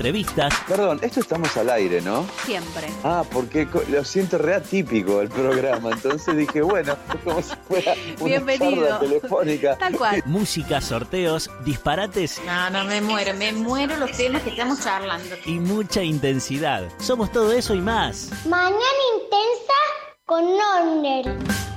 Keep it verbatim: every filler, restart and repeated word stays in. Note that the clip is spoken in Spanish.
Revistas. Perdón, esto estamos al aire, ¿no? Siempre. Ah, porque lo siento re atípico el programa, entonces dije, bueno, como si fuera una Bienvenido. charla telefónica. Tal cual. Música, sorteos, disparates. No, no, me muero, me muero los temas que estamos charlando. Y mucha intensidad. Somos todo eso y más. Mañana intensa con Norner.